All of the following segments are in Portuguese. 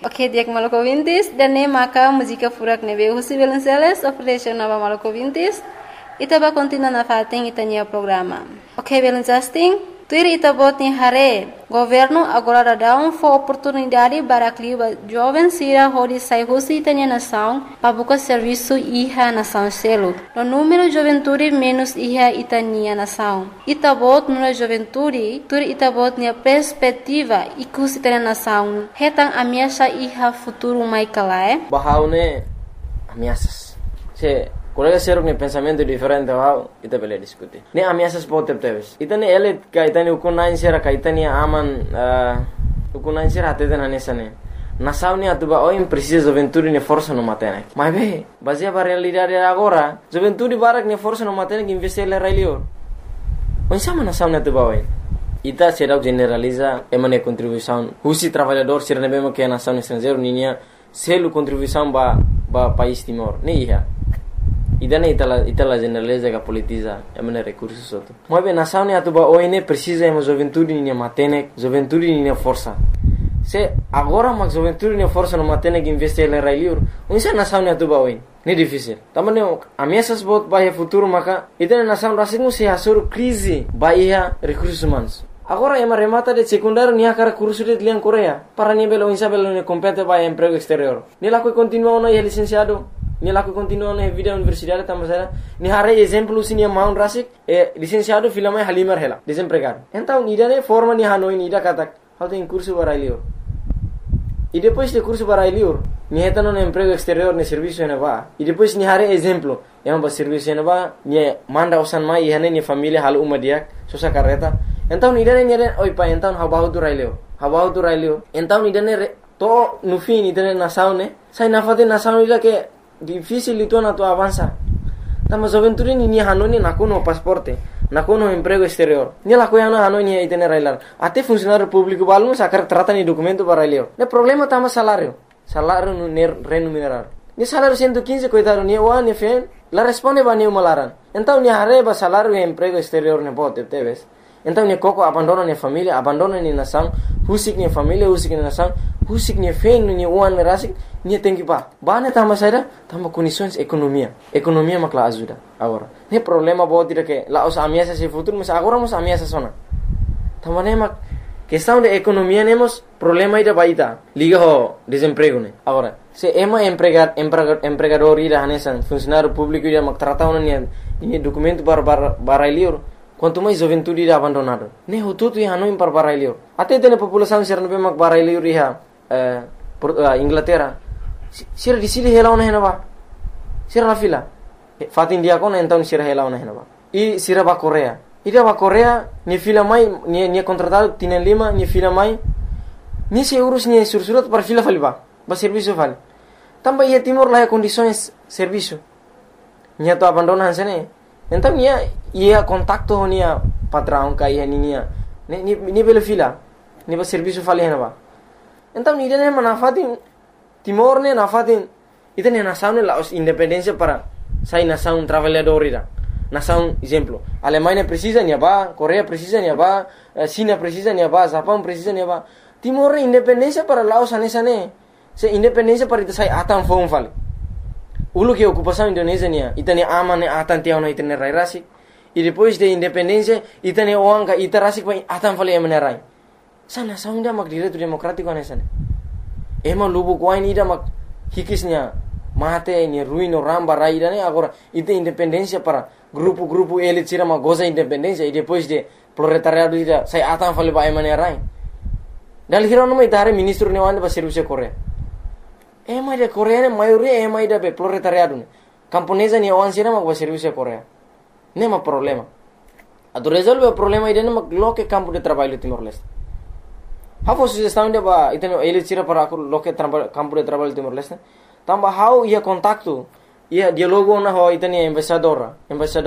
Ok, diak Maluku Vintis dan ne maka música furak nebe Husi Belenceles operation nova Maluku Vintis. Ita ba continua na fating itanya programa. Ok, Belencasting. Tuir ita bot ni hare. Governo agora dá oportunidade para que jovem sira hodi sai Husi itanya nação para buscar serviço iha nação selo. No número juventude menos iha itania nação. Ita bot no juventude, tuir ita bot ni perspectiva ikus itanya nação. Hetang ameaça iha futuro mai kalae. Bahaune ameaças. Se colega ser um pensamento diferente wow ita bele discutir ne ameaças pode ter ita ne ele ka ita ne ukunain sera ka ita ne aman ukunain sera até na nessa ne nação ne atuba oi precisa juventude ne força no matene mas be baseia para realidade agora juventude barak ne força no matene que investir le railio oi sama nação ne atuba oi ita será generaliza emane contribuição Husi trabalhador ser ne bemo que nação estrangeiro ninya selo contribuição ba país Timor ne iha idane itala generaliza que politiza emane recursos outro mas bem nação ne atuba oi ne precisa emo juventude ne matene juventude ne força se agora mas juventude ne força no matene que investir le railio unsa nação ne atuba oi ne difícil tamane ameaças bot bahia futuro maka itane nação rasingu se hasur crise bahia recursos humanos agora ema remata de secundário nia cara curso de liang Coreia para nível unsa belo ne compete bahia emprego exterior ni la continua no licenciado ni laku continua na vida universidade tamasara ni hare exemplo sinia Mount Rasik licenciado filama Halimar hela desempregado então ida ne forma ni hanoi ni ida katak how tem curso barailio e depois de curso barailio ni etano no emprego exterior ne serviço ne va e depois ni hare exemplo ba serviço ne va ni manda osan mai hane ni família hal uma dia sosa carreta então ida ne oi pa então how do railio então ida ne to no fim ida ne nação ne sai na fate nação ida que difícil itu na tu avança tama juventude ni hanoni nakuno pasporte nakuno emprego exterior ni la koyana hanoni itene railar ate funcionário público balmo sakar trata ni documento para leo ne problema tama salário no remunerado ni salário 115 coitado ni wa ni fen la responde ba ni malaran então ni hareba salário e emprego exterior ne bote teves então ni koko abandono ni família abandono ni nação husik ni família husik ni nação husik ni fen ni uan rasik ni tem que bane tama saida tama condições economia makla ajuda agora ne problema bo tira que la os ameaças se futuro mas agora mos ameaças sona tama ne mak questão de economia nemos problema ida baita liga ho desemprego ne agora se ema empregador ida hanesan funcionário público ida mak trata ona ni documento para lior quanto mais juventude ida abandonado ne hututu hanu impar para lior até tene população ser no mak para lior iha Inglaterra sira di sini hela ona henaba sira la fila fatin dia kona então sira hela ona henaba e sira ba Coreia ida ba Coreia ni fila mai ni contratado tienen lima ni fila mai ni se urus ni sursurat para fila faliba ba serviço fali tamba ia Timor lá condições serviço ni to abandona hansene então ia contacto ni patrão kai ni bela fila ni ba serviço fali henaba então ni dene manafatin Timor ne nafatin ita ne nação ne la independência para sai nação trabalhador ida nação exemplo Alemanha precisa ni ba Coreia precisa ni ba China precisa ni ba Japão precisa ni ba Timor ne independência para Laos anesa ne se independência para ita sai atan fong fale ulu que ocupação Indonésia ne ita ne aman ne atan tiao no ita ne rai rasi e depois de independência ita ne oanga ita rasi pa atan fale emane rai sa nação dia mak direito democrático anesa ne ema lubu kuain ida mak hikisnya mate ni ruino ramba raida ne agora ite independência para grupo elite sira ma goza independência e depois de proletariado ida sai atan fale ba emane rai dal hiro no mai tare ministro ne wanda ba serviço Coreia ema de Coreia ne maioria ema ida be proletariado ne camponesa ne wan sira ma ba serviço Coreia ne ma problema ado resolve o problema ida ne ma loke campo de trabalho Timor-Leste Hafo sugestão de ba iteno ele tira para aku loke campo de trabalho Timor-Leste tamba how ia contacto ia dialogo na ho iteni embaixador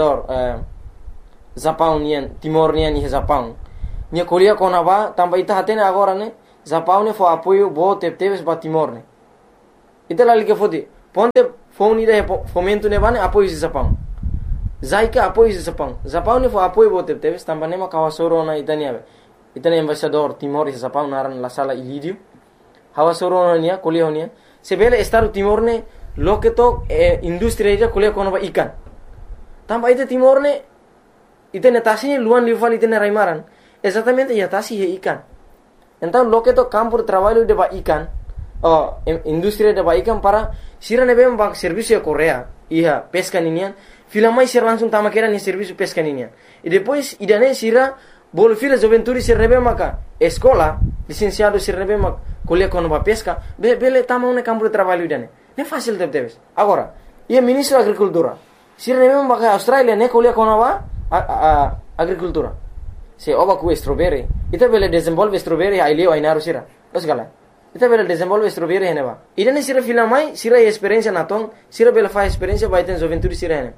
Japão nian Timor nian ni Japão nia Coreia kona ba tamba ita hatene agora ne Japão ne fo apoio bo teves ba Timor ne ita lali ke fodi ponte phone ida fomento ne bane apoio Japão zaika apoio Japão ne fo apoio bo teves tamba ne ma kawasoro na itani ave itani embaixador Timor e Japão naran la sala ilidio hawa soronia kuliah honia sebele Estado Timor ne loke to industri ida kuliah kono ba ikan tamba ite Timor ne ite netasi luan lival ite ne raimaran exatamente ya tasi he ikan então loke to campo de trabalho de ba ikan industri de ba ikan para sira ne bem ba serviço ya Korea iha pesca ninian fila mai sira langsung tama kera ni serviço pesca ninian e depois idane sira bolo fila juventude sira ne bem maka escola licenciado sira ne bem maka kuliah kono ba pesca bele tama ne campo de trabalho idane ne fácil deve agora ia ministro da agricultura sira ne bem maka Australia ne kuliah kono ba agricultura se oba ku strawberry ita bele desenvolve strawberry ai leo ai naru sira os gala ita bele desenvolve strawberry hene ba idane sira fila mai sira experiência naton sira bele fa experiência ba iten juventude sira hene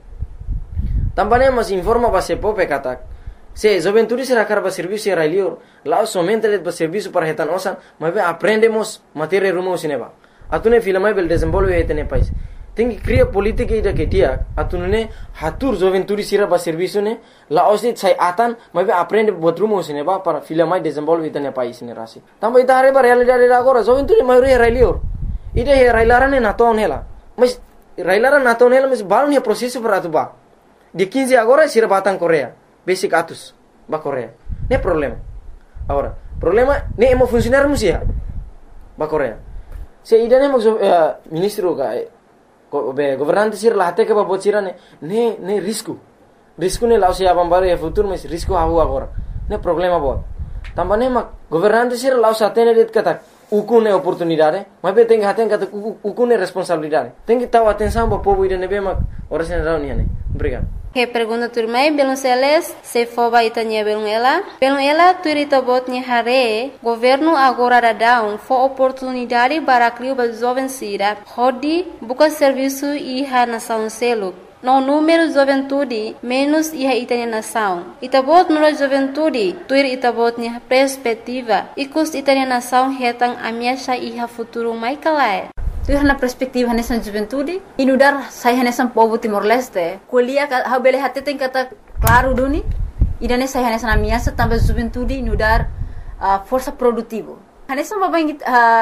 tambane mas informa ba se pope katak se juventude sira karba serviço era leo lá somente de ba serviço para hetan osan mas aprendemos matéria rumo sineba atune fila mai bele desenvolve hetene país tem que criar política ida que dia atunune hatur juventude sira ba serviço ne la osit sai atan mas aprende botrumo sineba para fila mai desenvolve hetene país ne rasi tamba ita hare ba realidade agora juventude mai era leo ida he railarane naton hela mas railaran naton hela mas balon he processo para atuba de 15 agora sira batang Korea basic atus ba Korea ne problema agora problema ne emo funcionar musia ba Korea se idane mo ministro ka governante sir lahte ke ba bocira ne risco ne lao se abambare e futuro mas risco hawo agora ne problema bo tambane ma governante sir lao satene det kata ukune oportunidade mas be tem haten kata ukune responsabilidade tem que taw atenção ba povo idane be ma ora sen rauni ne obrigado. Que pergunta turmai belum seles se foba itanya belum ela turita botnya hare governo agora dadão fo oportunidade para criar ba jovem sira hodi buka serviço iha nação selo no número juventude menos iha itanya nação itabot no juventude tuir itabotnya perspectiva ikus itanya nação hetang amiasha iha futuro mai kalai tuir na perspektiva nessa juventude inudar saya nessa povo Timor Leste kuliah ha bele hate tem kata claro duni idane saya nessa amiasa tambah juventude inudar força produtivo nessa babang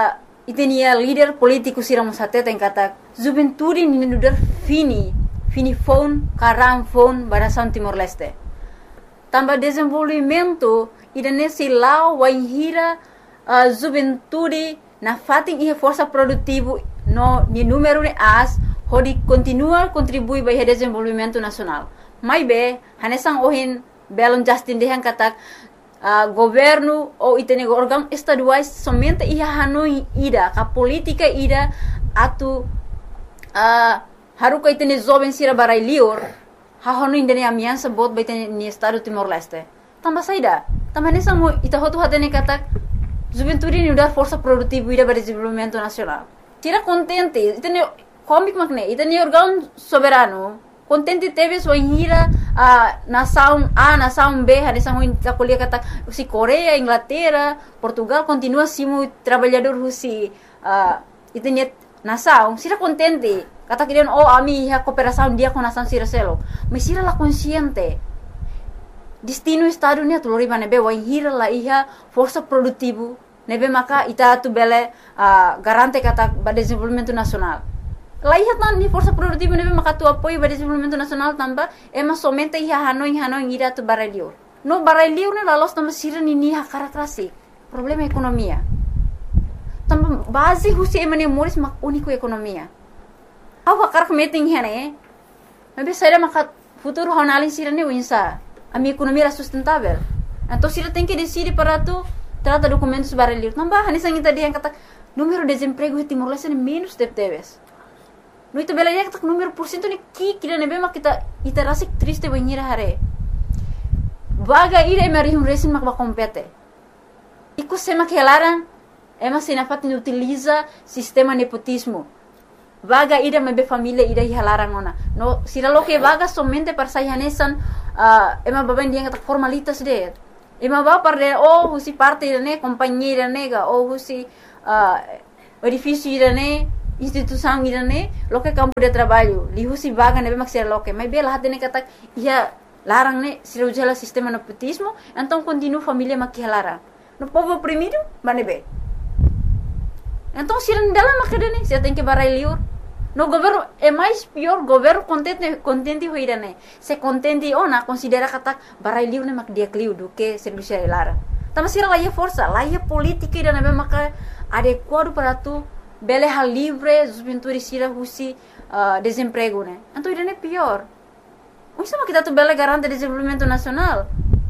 itenia líder político siramos hate tem kata juventude inudar fini phone karam phone barasan Timor Leste tambah desenvolvimento idane silau waihira juventude na fating ihe força produtivo no ni número ne as hodi continua contribui para o desenvolvimento nacional mai be hanesang ohin belon Justin dehan katak governo ou itene órgão estaduais somente ia hanoi ida ka política ida atu haruka itene jovem sira barai lior ha hanoi indene amiança bot ba itene ni estado Timor Leste tamba saida tamba hanesang mo ita hotu hatene katak juventude ni udar força produtiva ida para desenvolvimento nacional tira contente itene comic magne itene órgão soberano contente teve sua hira nação A nação B hanesang ho kuliah kata si Korea Inglaterra Portugal continua simo trabalhador husi itene nação sira contente kata kirian ami ha cooperação dia com nação sira selo mas sira la consciente destino estado ni tu lori nebe wa hira la iha força produtivo nebe maka ita tu bele garante kata ba desenvolvimento nacional la iha tan ni força produtivo nebe maka tu apoio ba desenvolvimento nacional tamba ema somente iha hanoi ira tu baralior no baralior ne la los tamba sira ni ha karakterasi problema ekonomia tamba base husi emane moris mak único ekonomia awa karak meeting hene nebe saida maka futuro honalin sira ne winsa a minha economia era sustentável. Então, se ela tem que decidir para tu trata documentos para ler. Não vai, nessa gente dia kata número de desemprego em Timor Leste é menos de teves. No itu bela dia kata número por cento ni kira nebe mak kita rasa triste banhira hare. Vaga ira emari resin mak compete. Iku sema que elaran ema sinafat ni utiliza sistema nepotismo. Vaga ida mebe família ida hilarang ona. No sira lo que vaga somente para sayanesan ema baben dia kata formalitas de. Ema ba parde husi parte ne companhia nega ou husi edifício ne instituição ne lo que campo de trabalho. Li husi vaga nebe mak sira lo que. Mas bela hatene kata ia larang ne sira ujala sistema nepotismo, então continua família mak hilarang. No povo oprimido, manebe. Então, se não dela macadane, se tem que barai liur. No governo é mais pior, governo contente hoira né. Se contente ona considera kata barai liur né mak dia kliu do que serviço lara. Tama sira lá força, lá política ida né maka adequado para tu bele hal livre, juventude sira husi desemprego né. Então ida né pior. Isso é kita tu bele garante desenvolvimento nacional.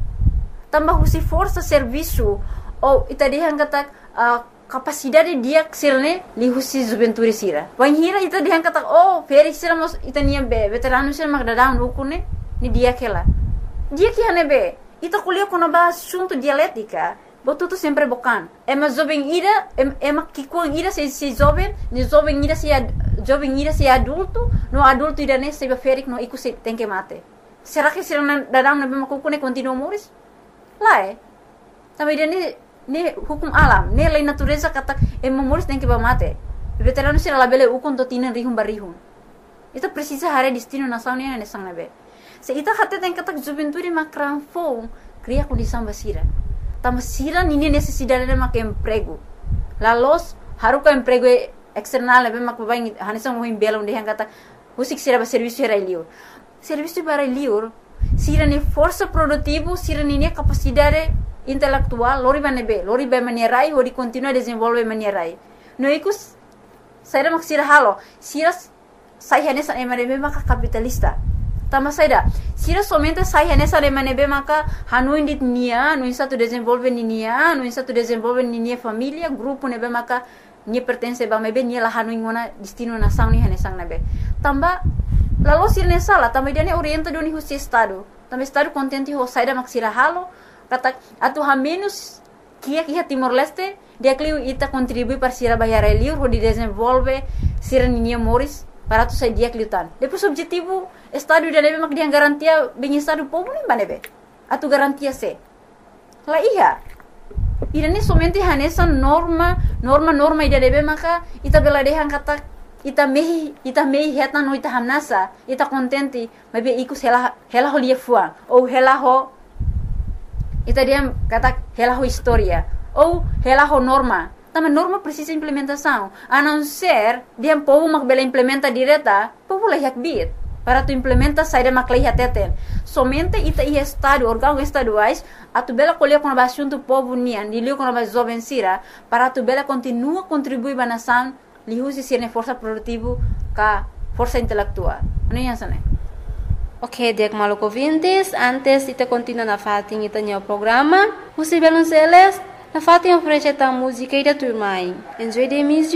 Tambah husi força serviço ou ita dihan kata capacidade dia sirne li husi juventude sira. Wan hira ita dihan kata feri sira mos ita nia be veterano sira mak dadang ukune ni dia kela. Dia que hane be ita kuliah kono ba assunto dialética. Botuto sempre bocan. Ema jovem ira ema kikuang ira se jovem, ni jovem ira se adulto, no adulto ira ne se ferik no iku se tem que mate. Será que sira dadang na be makukune continua moris? Lá Também ne hukum alam, ne lei natureza kata moris tem que mate. Veterano sira labele ukon to tinan rihum barihum. Ita precisa hare destino nação ne sang nabe. Se ita kata tem kata juventude makran fo, cria condição basira. Tama sira nini necessidade de mak emprego. Lalos haruka emprego external nabe mak babai hanisang mohim bela onde kata husik sira ba serviço era liur. Serviço para liur sira ni força produtivo, sira ni capacidade intelectual, lori ba manierai, hodi continua desenvolve manierai. No ikus, saida mak sira halo, sira sai hanesa emanebe maka capitalista. Tama saida, sira somente sai hanesa emanebe maka hanuin dit nia, no satu desenvolve ni nia, no satu desenvolve ni nia família, grupo nebe maka nia pertence ba mebe nia la hanuin ngona destino nação ni hanesang nebe. Tamba lalu sira ne sala, tamba dia ne orienta doni husi estado. Tamba estado contente ho saida mak sira halo, kata atu ha menos kia Timor Leste dia kliu ita contribui para sira bayar liur ho di desenvolve sira ninia moris para tu sai dia kliutan. Depois objetivo estado dia nebe mak dia garantia bem estado povo nem banebe. Atu garantia se. La iya. Ida ne somente hanesa norma ida nebe maka ita bela dehan kata ita mehi heta no ita hamnasa ita contente mabe ikus hela ho lia fuang ou hela ho ita dia kata hela ho historia ou hela ho norma. Também norma precisa implementação. A não ser dia povo mak bela implementa direta, povo lehiak bit para tu implementa saída mak lehiak teten. Somente ita ia estado órgãos estaduais a tu bela colher com o assunto povo nian, dilio com o jovem sira para tu bela continua contribuir para nação, lihusi sirne força produtivo ka força intelectual. Ano yan sana? Ok, diak maluco ouvintes, antes ita continua na fating ita nyo programa, Husi Belonceles, na fating oferece ta música e da turma. Enjoy the music.